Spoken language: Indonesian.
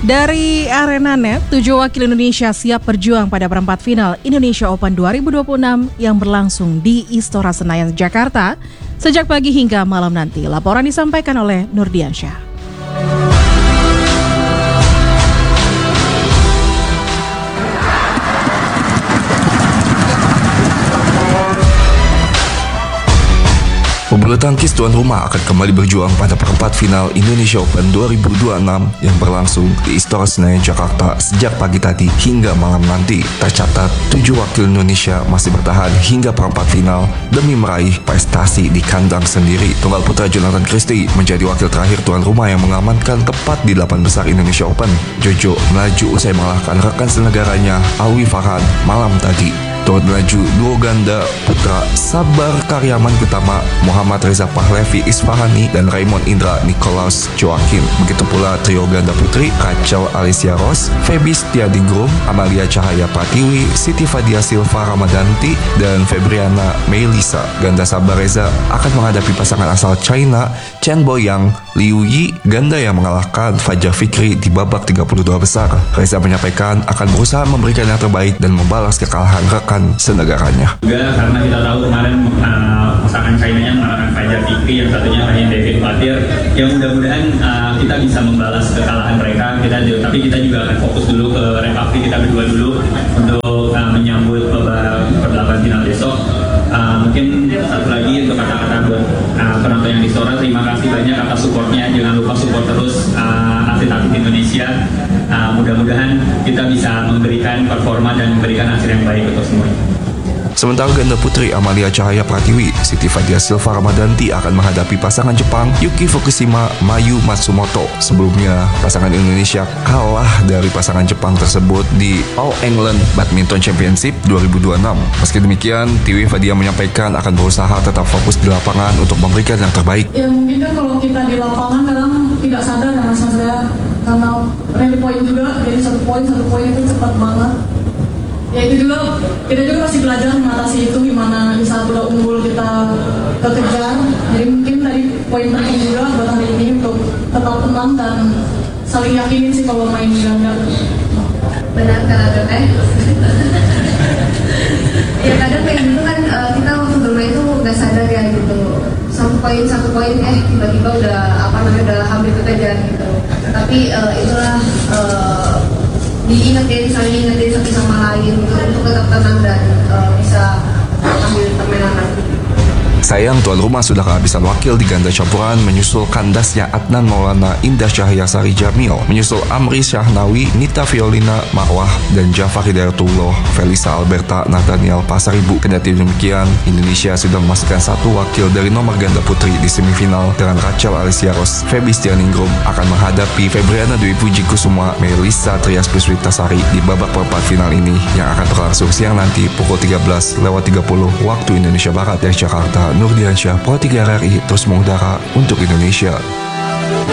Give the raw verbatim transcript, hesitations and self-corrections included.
Dari Arena Net, tujuh wakil Indonesia siap berjuang pada perempat final Indonesia Open dua ribu dua puluh enam yang berlangsung di Istora Senayan, Jakarta sejak pagi hingga malam nanti. Laporan disampaikan oleh Nurdiansyah. Pebulu tangkis tuan rumah akan kembali berjuang pada perempat final Indonesia Open dua ribu dua puluh enam yang berlangsung di Istora Senayan, Jakarta sejak pagi tadi hingga malam nanti. Tercatat, tujuh wakil Indonesia masih bertahan hingga perempat final demi meraih prestasi di kandang sendiri. Tunggal putra Jonathan Christie menjadi wakil terakhir tuan rumah yang mengamankan tepat di delapan besar Indonesia Open. Jojo melaju usai mengalahkan rekan senegaranya Alwi Farhan malam tadi. Turut melaju duo ganda putra Sabar Karyaman Utama Muhammad Reza Pahlevi Isfahani dan Raymond Indra Nikolaus Joakim. Begitu pula trio ganda putri Rachel Alicia Ross, Feby Setiadigrum, Amalia Cahaya Pratiwi, Siti Fadia Silva Ramadanti, dan Febriana Melisa. Ganda Sabar Reza akan menghadapi pasangan asal China Chen Boyang Liu Yi, ganda yang mengalahkan Fajar Fikri di babak tiga puluh dua besar. Reza menyampaikan akan berusaha memberikan yang terbaik dan membalas kekalahan rekan senegaranya. Juga karena kita tahu kemarin uh, pasangan China-nya mengalahkan Fajar Fikri, yang satunya hanya David Fatir. Yang mudah-mudahan uh, kita bisa membalas kekalahan mereka. Kita tapi kita juga akan fokus dulu ke recovery kita berdua dulu untuk uh, menyambut babak delapan final besok. Uh, mungkin satu lagi untuk kata-kata buat uh, penonton yang di Istora, terima kasih banyak atas supportnya. Jangan lupa support terus uh, atlet-atlet Indonesia. Uh, mudah-mudahan kita bisa memberikan performa dan memberikan hasil yang baik untuk semua. Sementara ganda putri Amalia Cahaya Pratiwi, Siti Fadia Silva Ramadanti akan menghadapi pasangan Jepang Yuki Fukushima Mayu Matsumoto. Sebelumnya, pasangan Indonesia kalah dari pasangan Jepang tersebut di All England Badminton Championship dua ribu dua puluh enam. Meski demikian, Tiwi Fadia menyampaikan akan berusaha tetap fokus di lapangan untuk memberikan yang terbaik. Ya mungkin kan kalau kita di lapangan kadang tidak sadar ya mas saya, karena rally point juga, jadi satu poin satu poin itu cepat banget. Ya itu juga, kita juga masih belajar mengatasi itu, gimana di saat udah unggul kita kekejar. Jadi mungkin tadi poin penting juga buat hari ini untuk tetap tenang dan saling yakinin sih kalau main ganda. Benar kata Teteh. Ya kadang kayak gitu kan, uh, kita waktu bermain itu nggak sadar ya gitu. Satu poin satu poin eh tiba-tiba udah apa namanya udah hampir kekejar gitu. Tapi uh, itulah uh, diingetin, saling ingetin satu sama lain gitu, untuk tetap tenang dan uh, bisa ambil permainan lagi. Sayang, tuan rumah sudah kehabisan wakil di ganda campuran menyusul kandasnya Adnan Maulana Indah Cahyasari Jamil, menyusul Amri Syahnawi, Nita Violina Marwah, dan Jafar Hidayatullah, Felisa Alberta, Nathaniel Pasaribu. Kendati demikian, Indonesia sudah memasukkan satu wakil dari nomor ganda putri di semifinal dengan Rachel Alicia Ross. Feby Setiadigrum akan menghadapi Febriana Dwi Puji Kusuma Melisa Trias Puspitasari di babak perempat final ini yang akan berlangsung siang nanti pukul tiga belas lewat tiga puluh waktu Indonesia Barat. Dari Jakarta, Nurdiansyah, Pro tiga R R I, terus mengudara untuk Indonesia.